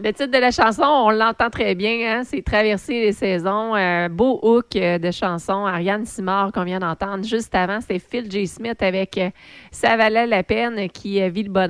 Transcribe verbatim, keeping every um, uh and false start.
Le titre de la chanson, on l'entend très bien, hein? C'est Traverser les saisons. Euh, beau hook euh, de chanson. Ariane Simard qu'on vient d'entendre juste avant, c'est Phil J. Smith avec euh, Ça valait la peine qui euh, vit le bonheur.